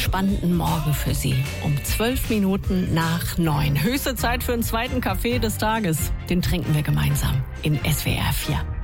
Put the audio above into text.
entspannten Morgen für Sie. Um 12 Minuten nach 9. Höchste Zeit für einen zweiten Kaffee des Tages. Den trinken wir gemeinsam in SWR 4.